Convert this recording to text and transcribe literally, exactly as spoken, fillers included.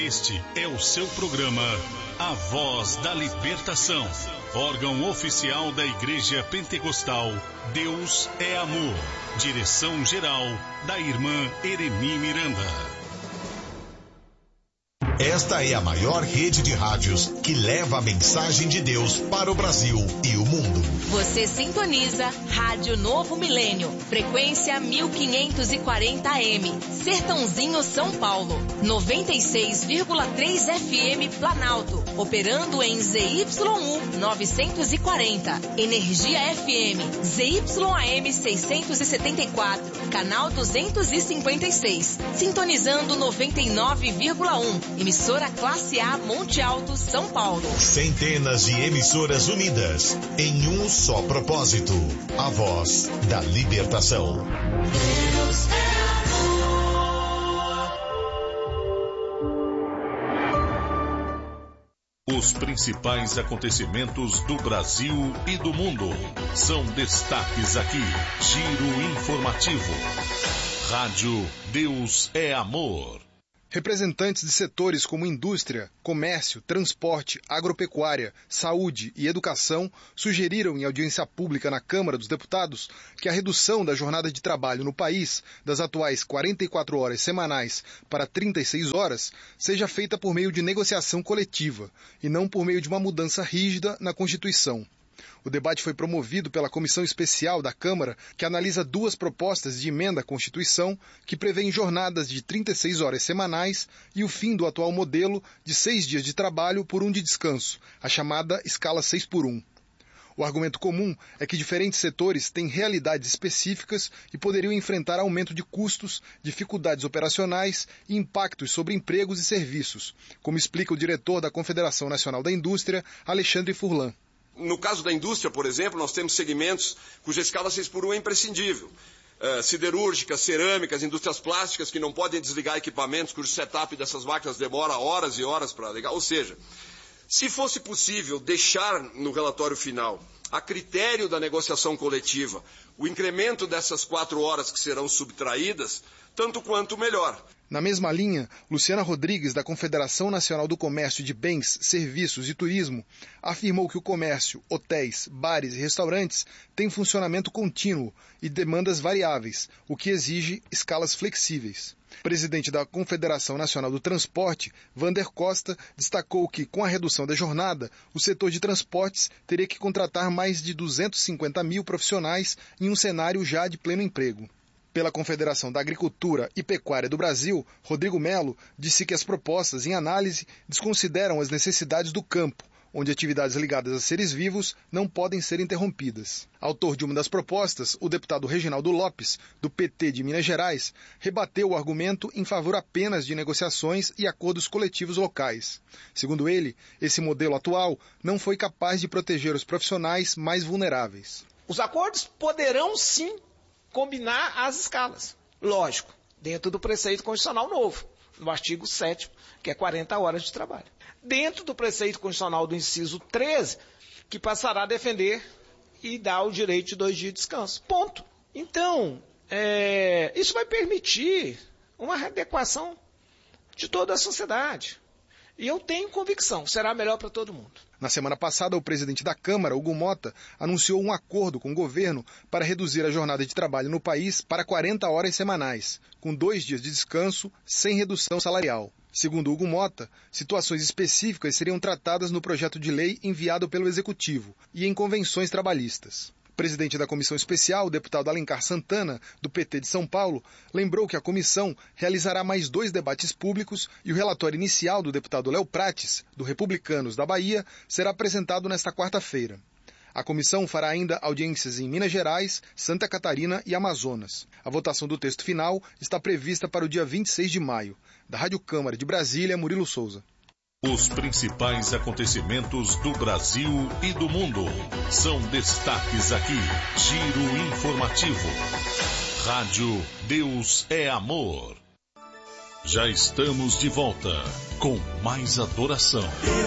Este é o seu programa A Voz da Libertação, órgão oficial da Igreja Pentecostal Deus é Amor. Direção-geral da irmã Eremi Miranda. Esta é a maior rede de rádios que leva a mensagem de Deus para o Brasil e o mundo. Você sintoniza Rádio Novo Milênio, frequência mil quinhentos e quarenta A M, Sertãozinho, São Paulo, noventa e seis vírgula três F M Planalto, operando em Z Y U novecentos e quarenta, Energia F M, Z Y A M seiscentos e setenta e quatro, canal duzentos e cinquenta e seis, sintonizando noventa e nove vírgula um, emissora Classe A Monte Alto, São Paulo. Centenas de emissoras unidas em um só propósito: a voz da libertação. Deus é amor. Os principais acontecimentos do Brasil e do mundo são destaques aqui. Giro informativo. Rádio Deus é Amor. Representantes de setores como indústria, comércio, transporte, agropecuária, saúde e educação sugeriram em audiência pública na Câmara dos Deputados que a redução da jornada de trabalho no país das atuais quarenta e quatro horas semanais para trinta e seis horas seja feita por meio de negociação coletiva e não por meio de uma mudança rígida na Constituição. O debate foi promovido pela Comissão Especial da Câmara, que analisa duas propostas de emenda à Constituição que prevêem jornadas de trinta e seis horas semanais e o fim do atual modelo de seis dias de trabalho por um de descanso, a chamada escala seis por um. O argumento comum é que diferentes setores têm realidades específicas e poderiam enfrentar aumento de custos, dificuldades operacionais e impactos sobre empregos e serviços, como explica o diretor da Confederação Nacional da Indústria, Alexandre Furlan. No caso da indústria, por exemplo, nós temos segmentos cuja escala seis por um é imprescindível. Uh, siderúrgicas, cerâmicas, indústrias plásticas que não podem desligar equipamentos cujo setup dessas máquinas demora horas e horas para ligar. Ou seja, se fosse possível deixar no relatório final, a critério da negociação coletiva, o incremento dessas quatro horas que serão subtraídas, tanto quanto melhor. Na mesma linha, Luciana Rodrigues, da Confederação Nacional do Comércio de Bens, Serviços e Turismo, afirmou que o comércio, hotéis, bares e restaurantes têm funcionamento contínuo e demandas variáveis, o que exige escalas flexíveis. O presidente da Confederação Nacional do Transporte, Vander Costa, destacou que, com a redução da jornada, o setor de transportes teria que contratar mais de duzentos e cinquenta mil profissionais em um cenário já de pleno emprego. Pela Confederação da Agricultura e Pecuária do Brasil, Rodrigo Melo disse que as propostas em análise desconsideram as necessidades do campo, onde atividades ligadas a seres vivos não podem ser interrompidas. Autor de uma das propostas, o deputado Reginaldo Lopes, do P T de Minas Gerais, rebateu o argumento em favor apenas de negociações e acordos coletivos locais. Segundo ele, esse modelo atual não foi capaz de proteger os profissionais mais vulneráveis. Os acordos poderão sim combinar as escalas. Lógico, dentro do preceito constitucional novo, no artigo sétimo, que é quarenta horas de trabalho. Dentro do preceito constitucional do inciso treze, que passará a defender e dar o direito de dois dias de descanso. Ponto. Então, é, isso vai permitir uma readequação de toda a sociedade. E eu tenho convicção, será melhor para todo mundo. Na semana passada, o presidente da Câmara, Hugo Mota, anunciou um acordo com o governo para reduzir a jornada de trabalho no país para quarenta horas semanais, com dois dias de descanso, sem redução salarial. Segundo Hugo Mota, situações específicas seriam tratadas no projeto de lei enviado pelo Executivo e em convenções trabalhistas. O presidente da Comissão Especial, o deputado Alencar Santana, do P T de São Paulo, lembrou que a comissão realizará mais dois debates públicos e o relatório inicial do deputado Léo Prates, do Republicanos da Bahia, será apresentado nesta quarta-feira. A comissão fará ainda audiências em Minas Gerais, Santa Catarina e Amazonas. A votação do texto final está prevista para o dia vinte e seis de maio. Da Rádio Câmara de Brasília, Murilo Souza. Os principais acontecimentos do Brasil e do mundo são destaques aqui. Giro informativo. Rádio Deus é Amor. Já estamos de volta com mais adoração.